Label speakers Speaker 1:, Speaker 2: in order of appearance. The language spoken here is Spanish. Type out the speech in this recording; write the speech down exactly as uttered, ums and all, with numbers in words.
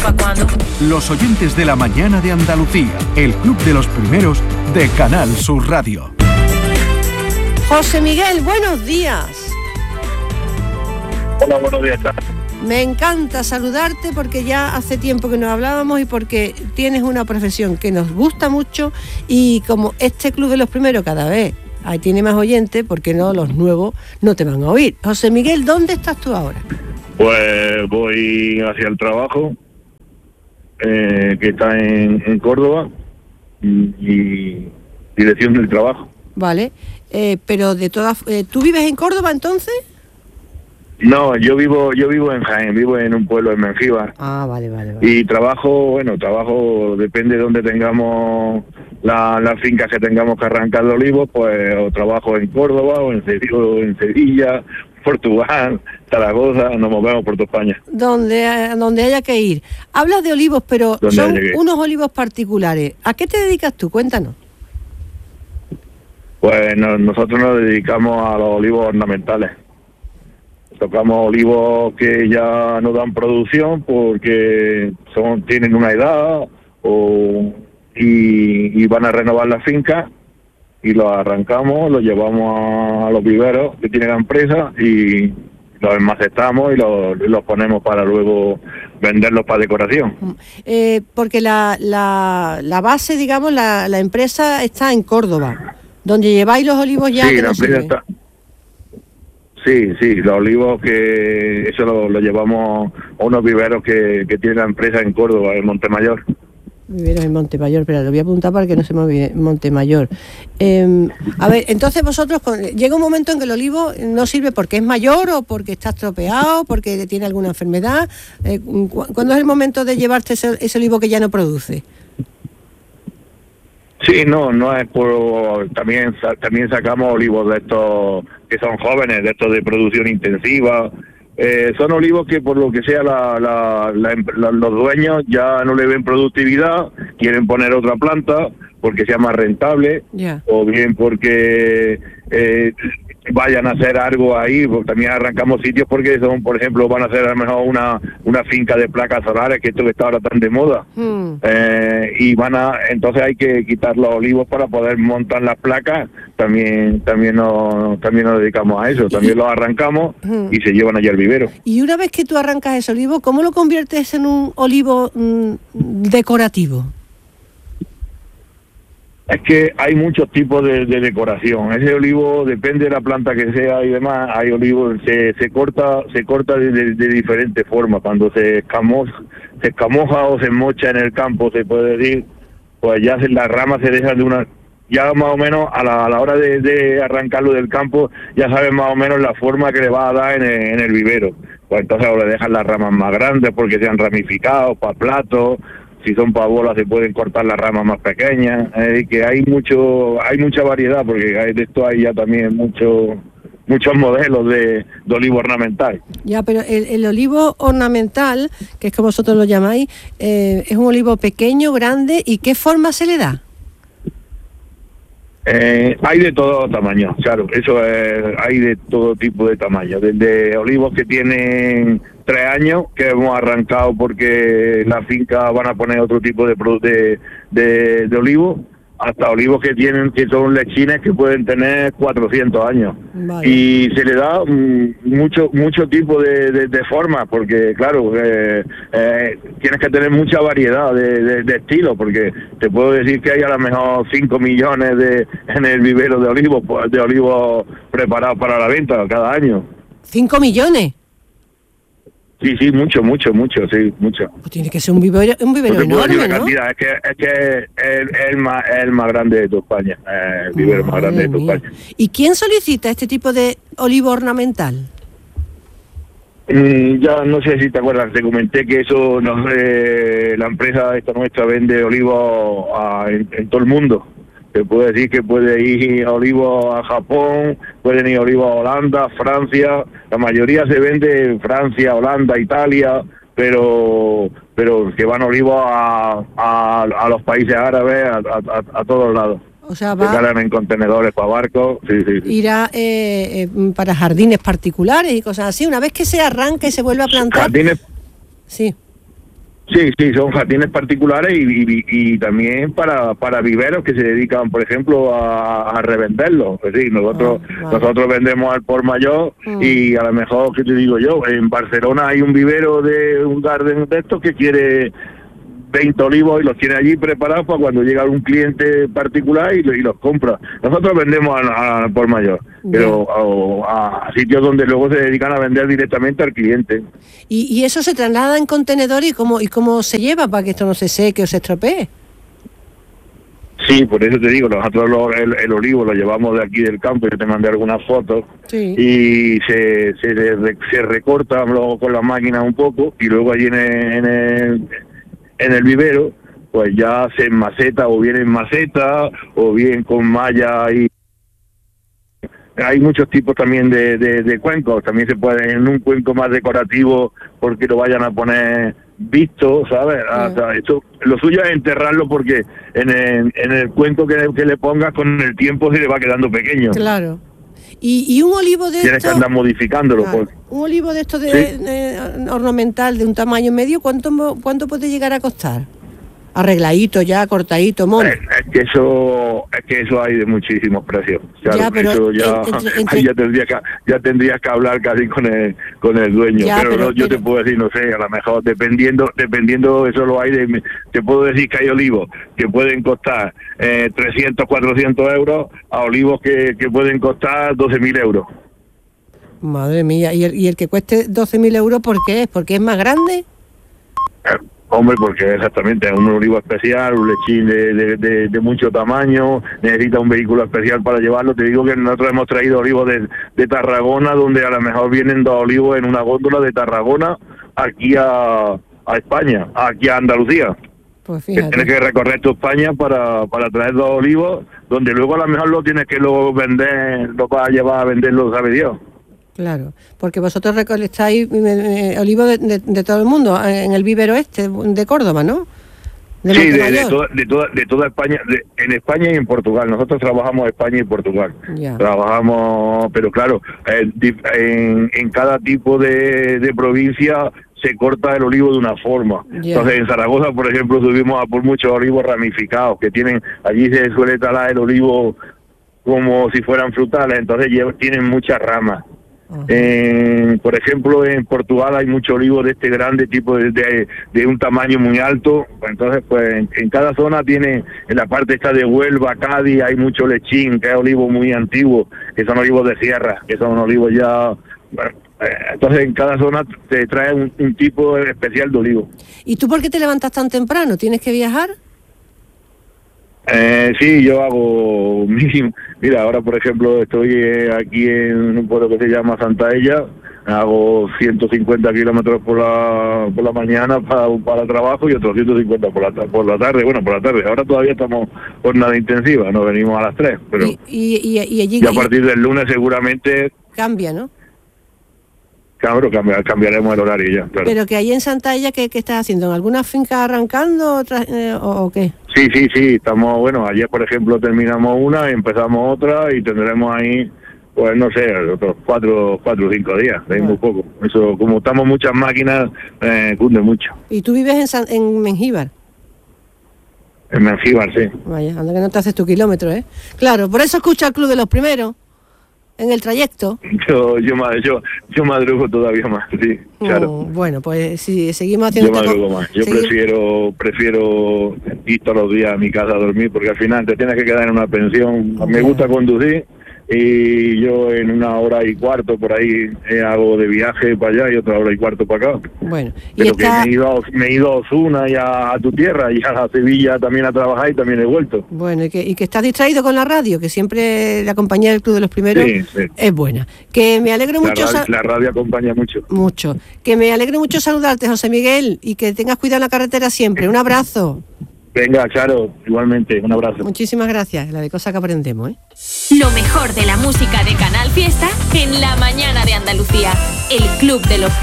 Speaker 1: ¿Pa' cuándo?
Speaker 2: Los oyentes de la mañana de Andalucía, el club de los primeros de Canal Sur Radio.
Speaker 3: José Miguel, buenos días.
Speaker 4: Hola, buenos días.
Speaker 3: Me encanta saludarte porque ya hace tiempo que nos hablábamos y porque tienes una profesión que nos gusta mucho y como este club de los primeros cada vez ahí tiene más oyentes, porque no los nuevos no te van a oír. José Miguel, ¿dónde estás tú ahora?
Speaker 4: Pues voy hacia el trabajo, eh, que está en, en Córdoba, y, y dirección del trabajo.
Speaker 3: Vale, eh, pero de todas, eh, ¿tú vives en Córdoba entonces?
Speaker 4: No, yo vivo yo vivo en Jaén, vivo en un pueblo de Mengíbar.
Speaker 3: Ah, vale, vale, vale.
Speaker 4: Y trabajo, bueno, trabajo, depende de donde tengamos la, las fincas que tengamos que arrancar de olivos, pues o trabajo en Córdoba, o en Sevilla, o en Sevilla, Portugal, Zaragoza, nos movemos por toda España.
Speaker 3: Donde, donde haya que ir. Hablas de olivos, pero son unos olivos particulares. ¿A qué te dedicas tú? Cuéntanos.
Speaker 4: Pues no, nosotros nos dedicamos a los olivos ornamentales. Tocamos olivos que ya no dan producción porque son tienen una edad o y, y van a renovar la finca, y los arrancamos, los llevamos a los viveros que tienen la empresa y los enmacetamos y los, los ponemos para luego venderlos para decoración.
Speaker 3: Eh, porque la, la, la base, digamos, la, la empresa está en Córdoba, donde lleváis los olivos ya.
Speaker 4: Sí,
Speaker 3: que
Speaker 4: la
Speaker 3: no
Speaker 4: empresa
Speaker 3: sirven.
Speaker 4: está... Sí, sí, los olivos que eso lo, lo llevamos a unos viveros que, que tiene la empresa en Córdoba, en Montemayor.
Speaker 3: Viveros en Montemayor, pero lo voy a apuntar para que no se me olvide, Montemayor. Eh, a ver, entonces vosotros, con, llega un momento en que el olivo no sirve porque es mayor o porque está estropeado, porque tiene alguna enfermedad. Eh, cu ¿Cuándo es el momento de llevarte ese, ese olivo que ya no produce?
Speaker 4: Sí, no, no es por... También también sacamos olivos de estos que son jóvenes, de estos de producción intensiva. Eh, son olivos que por lo que sea la, la, la, la, los dueños ya no le ven productividad, quieren poner otra planta porque sea más rentable,
Speaker 3: yeah.
Speaker 4: o bien porque eh, vayan a hacer algo ahí. También arrancamos sitios porque son, por ejemplo, van a hacer a lo mejor una, una finca de placas solares, que esto que está ahora tan de moda, mm. eh, y van a, entonces hay que quitar los olivos para poder montar las placas. También también nos, también nos dedicamos a eso, también los arrancamos mm. y se llevan allá al vivero.
Speaker 3: Y una vez que tú arrancas ese olivo, ¿cómo lo conviertes en un olivo mm, decorativo?
Speaker 4: Es que hay muchos tipos de, de decoración. Ese olivo depende de la planta que sea y demás. Hay olivos se se corta se corta de, de, de diferentes formas. Cuando se escamoja, se escamoja o se mocha en el campo, se puede decir, pues ya se, las ramas se dejan de una, ya más o menos a la, a la hora de, de arrancarlo del campo, ya sabes más o menos la forma que le va a dar en el, en el vivero. Pues entonces ahora le dejan las ramas más grandes porque se han ramificado para platos. Si son para bolas se pueden cortar las ramas más pequeñas, eh, que hay mucho, hay mucha variedad, porque hay, de esto hay ya también mucho, muchos modelos de, de olivo ornamental.
Speaker 3: Ya, pero el, el olivo ornamental, que es como vosotros lo llamáis, eh, es un olivo pequeño, grande, ¿y qué forma se le da?
Speaker 4: Eh, hay de todo tamaño, claro, eso es, hay de todo tipo de tamaño, desde olivos que tienen tres años, que hemos arrancado porque la finca van a poner otro tipo de de, de, de olivos, hasta olivos que tienen, que son lechines que pueden tener cuatrocientos años. Vale. Y se le da um, mucho mucho tipo de, de, de formas, porque claro, eh, eh, tienes que tener mucha variedad de, de, de estilos, porque te puedo decir que hay a lo mejor cinco millones de en el vivero de olivos, de olivos preparados para la venta cada año.
Speaker 3: ¿cinco millones?
Speaker 4: Sí, sí, mucho, mucho, mucho, sí, mucho.
Speaker 3: Pues tiene que ser un vivero, un vivero
Speaker 4: no
Speaker 3: enorme,
Speaker 4: la
Speaker 3: ¿no?
Speaker 4: Cantidad, es que es que es el más, el más grande de toda España, eh, el vivero Madre más grande mía. de toda España.
Speaker 3: ¿Y quién solicita este tipo de olivo ornamental?
Speaker 4: Mm, ya no sé si te acuerdas, te comenté que eso, no sé, la empresa esta nuestra vende olivos a, en, en todo el mundo. Te puedo decir que puede ir olivos a Japón, pueden ir olivos a Holanda, Francia, la mayoría se vende en Francia, Holanda, Italia, pero pero que van olivos a, a, a los países árabes, a, a, a todos lados.
Speaker 3: O sea, va...
Speaker 4: Se cargan en contenedores para barcos, sí, sí, sí.
Speaker 3: Irá eh, eh, para jardines particulares y cosas así. Una vez que se arranca y se vuelve a plantar...
Speaker 4: Jardines...
Speaker 3: Sí.
Speaker 4: Sí, sí, son jardines particulares y, y, y también para, para viveros que se dedican, por ejemplo, a, a revenderlos. Es decir, nosotros
Speaker 3: Ah, vale.
Speaker 4: nosotros vendemos al por mayor
Speaker 3: Mm.
Speaker 4: y a lo mejor, ¿qué te digo yo? En Barcelona hay un vivero de un garden de estos que quiere veinte olivos y los tiene allí preparados para cuando llega un cliente particular y, lo- y los compra. Nosotros vendemos al por mayor, pero a, a sitios donde luego se dedican a vender directamente al cliente.
Speaker 3: ¿Y, y eso se traslada en contenedor y cómo, y cómo se lleva para que esto no se seque o se estropee?
Speaker 4: Sí, por eso te digo, nosotros lo- el, el olivo lo llevamos de aquí del campo, yo te mandé algunas fotos,
Speaker 3: Sí.
Speaker 4: y se, se, re- se recorta luego con la máquina un poco, y luego allí en el, en el, en el vivero, pues ya se maceta, o bien en maceta, o bien con malla y... Hay muchos tipos también de, de, de cuencos, también se puede en un cuenco más decorativo porque lo vayan a poner visto, ¿sabes? O sea, esto, lo suyo es enterrarlo porque en el, en el cuenco que, que le pongas con el tiempo se le va quedando pequeño.
Speaker 3: Claro. ¿Y, y un olivo de
Speaker 4: Tienes que
Speaker 3: estos?
Speaker 4: andar modificándolo.
Speaker 3: Claro.
Speaker 4: Pues.
Speaker 3: Un olivo de estos de,
Speaker 4: Sí.
Speaker 3: de- ornamental de un tamaño medio, ¿cuánto mo- cuánto puede llegar a costar? Arregladito ya, cortadito, mono.
Speaker 4: Es, es que eso es que eso hay de muchísimos precios. Claro,
Speaker 3: Ya, pero
Speaker 4: eso ya,
Speaker 3: en- entre- entre-
Speaker 4: ahí ya tendrías que ya tendrías que hablar casi con el con el dueño.
Speaker 3: Ya,
Speaker 4: pero
Speaker 3: pero-
Speaker 4: no, yo
Speaker 3: pero-
Speaker 4: te puedo decir, no sé, a lo mejor dependiendo dependiendo eso lo hay de, te puedo decir que hay olivos que pueden costar eh, trescientos, cuatrocientos euros a olivos que, que pueden costar doce mil euros.
Speaker 3: Madre mía, ¿y el, y el que cueste doce mil euros por qué es? ¿Porque es más grande?
Speaker 4: Eh, Hombre, porque exactamente es un olivo especial, un lechín de, de, de, de mucho tamaño, necesita un vehículo especial para llevarlo. Te digo que nosotros hemos traído olivos de, de Tarragona, donde a lo mejor vienen dos olivos en una góndola de Tarragona aquí a, a España, aquí a Andalucía.
Speaker 3: Pues
Speaker 4: Que tienes
Speaker 3: fíjate.
Speaker 4: que recorrer toda España para, para traer dos olivos, donde luego a lo mejor lo tienes que luego vender, lo vas a llevar a venderlo, sabe Dios.
Speaker 3: Claro, porque vosotros recolectáis eh, eh, olivos de, de- de todo el mundo, eh, en el vivero este de Córdoba, ¿no? De
Speaker 4: Sí, de, de,
Speaker 3: Montemayor.
Speaker 4: toda, de, toda, de toda España, de- en España y en Portugal. Nosotros trabajamos España y Portugal.
Speaker 3: Ya.
Speaker 4: Trabajamos, pero claro, eh, dif- en, en cada tipo de, de provincia se corta el olivo de una forma.
Speaker 3: Ya.
Speaker 4: Entonces, en Zaragoza, por ejemplo, subimos a por muchos olivos ramificados que tienen, allí se suele talar el olivo como si fueran frutales, entonces lleva- tienen muchas ramas.
Speaker 3: Ajá.
Speaker 4: En, por ejemplo, en Portugal hay mucho olivo de este grande tipo de, de, de un tamaño muy alto. Entonces, pues en, en cada zona tiene, en la parte esta de Huelva, Cádiz, hay mucho lechín, que es olivo muy antiguo, que son olivos de sierra, que son olivos ya... Bueno, eh, entonces, en cada zona te trae un, un tipo especial de olivo.
Speaker 3: ¿Y tú por qué te levantas tan temprano? ¿Tienes que viajar?
Speaker 4: Eh, sí, yo hago mínimo. Mira, ahora por ejemplo estoy eh, aquí en un pueblo que se llama Santa Ella, hago ciento cincuenta kilómetros por la por la mañana para, para trabajo y otros ciento cincuenta por la, ta- por la tarde, bueno, por la tarde. Ahora todavía estamos jornada intensiva, nos venimos a las tres, pero
Speaker 3: Y, y, y, y allí
Speaker 4: ya a partir del lunes seguramente,
Speaker 3: cambia, ¿no?
Speaker 4: cabrón, cambiar, cambiaremos el horario ya, claro.
Speaker 3: Pero que allí en Santalla, ¿qué, qué estás haciendo? ¿En alguna finca arrancando otras, eh, o, o qué?
Speaker 4: Sí, sí, sí, estamos, bueno, ayer por ejemplo terminamos una, empezamos otra y tendremos ahí, pues no sé, otros cuatro, cuatro o cinco días, hay muy poco. Eso, como estamos muchas máquinas, eh, cunde mucho.
Speaker 3: ¿Y tú vives en, San- en Mengíbar?
Speaker 4: En Mengíbar, sí.
Speaker 3: Vaya, anda que no te haces tu kilómetro, ¿eh? Claro, por eso escucha el Club de los Primeros, en el trayecto.
Speaker 4: Yo, yo, ma- yo, yo madrugo todavía más, sí, claro.
Speaker 3: Mm, bueno, pues si seguimos
Speaker 4: Yo
Speaker 3: haciendo...
Speaker 4: madrugo más. Yo prefiero, prefiero ir todos los días a mi casa a dormir porque al final te tienes que quedar en una pensión. Me
Speaker 3: Ya.
Speaker 4: gusta conducir y yo en una hora y cuarto por ahí eh, hago de viaje para allá y otra hora y cuarto para acá.
Speaker 3: Bueno, y
Speaker 4: Pero
Speaker 3: está...
Speaker 4: que me he, ido a, me he ido a Osuna y a, a tu tierra y a Sevilla también a trabajar y también he vuelto.
Speaker 3: Bueno, y que, y que estás distraído con la radio, que siempre la compañía del Club de los Primeros
Speaker 4: Sí, sí.
Speaker 3: es buena. Que me alegro
Speaker 4: La,
Speaker 3: mucho...
Speaker 4: radio,
Speaker 3: sa-
Speaker 4: la radio acompaña mucho.
Speaker 3: Mucho. Que me alegro mucho saludarte, José Miguel, y que tengas cuidado en la carretera siempre. Un abrazo.
Speaker 4: Venga, Charo, igualmente, un abrazo.
Speaker 3: Muchísimas gracias. La de cosas que aprendemos, ¿eh?
Speaker 1: Lo mejor de la música de Canal Fiesta en la mañana de Andalucía. El Club de los